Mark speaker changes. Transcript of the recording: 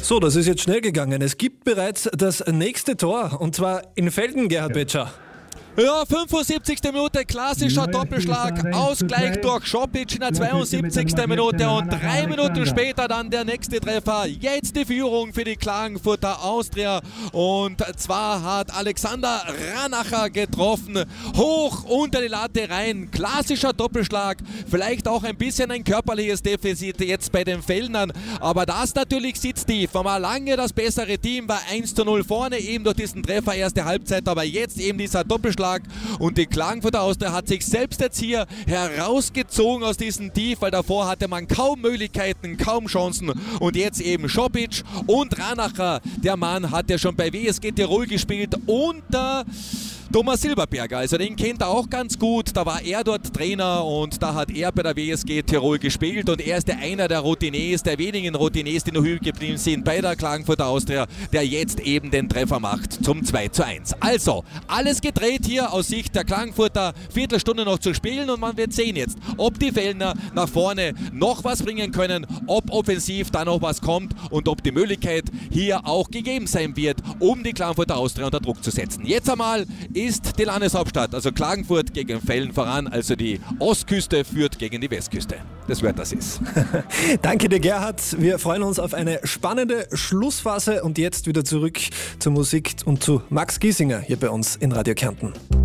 Speaker 1: So, das ist jetzt schnell gegangen. Es gibt bereits das nächste Tor und zwar in Velden, Gerhard Betscher.
Speaker 2: Ja, 75. Minute, klassischer Doppelschlag, Ausgleich durch Schopic in der 72. Minute und 3 Minuten später dann der nächste Treffer. Jetzt die Führung für die Klagenfurter Austria und zwar hat Alexander Ranacher getroffen, hoch unter die Latte rein, klassischer Doppelschlag, vielleicht auch ein bisschen ein körperliches Defizit jetzt bei den Feldnern, aber das natürlich sitzt tief, war lange das bessere Team, war 1:0 vorne, eben durch diesen Treffer erste Halbzeit, aber jetzt eben dieser Doppelschlag. Und die Klagenfurter Austria hat sich selbst jetzt hier herausgezogen aus diesem Tief, weil davor hatte man kaum Möglichkeiten, kaum Chancen. Und jetzt eben Schopic und Ranacher. Der Mann hat ja schon bei WSG Tirol gespielt unter Thomas Silberberger, also den kennt er auch ganz gut, da war er dort Trainer und da hat er bei der WSG Tirol gespielt und er ist einer der Routiniers, der wenigen Routiniers, die noch übrig geblieben sind bei der Klagenfurter Austria, der jetzt eben den Treffer macht zum 2:1. Also, alles gedreht hier aus Sicht der Klagenfurter, Viertelstunde noch zu spielen und man wird sehen jetzt, ob die Feldner nach vorne noch was bringen können, ob offensiv da noch was kommt und ob die Möglichkeit hier auch gegeben sein wird, um die Klagenfurter Austria unter Druck zu setzen. Jetzt einmal ist die Landeshauptstadt, also Klagenfurt gegen Velden voran, also die Ostküste führt gegen die Westküste. Das wird das ist.
Speaker 1: Danke dir, Gerhard. Wir freuen uns auf eine spannende Schlussphase und jetzt wieder zurück zur Musik und zu Max Giesinger hier bei uns in Radio Kärnten.